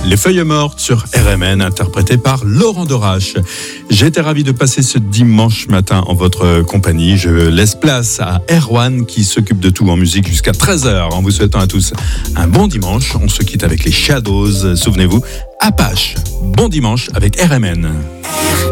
Les Feuilles Mortes sur RMN, interprété par Laurent Dorache. J'étais ravi de passer ce dimanche matin en votre compagnie. Je laisse place à Erwan qui s'occupe de tout en musique jusqu'à 13h. En vous souhaitant à tous un bon dimanche. On se quitte avec les Shadows. Souvenez-vous, Apache. Bon dimanche avec RMN.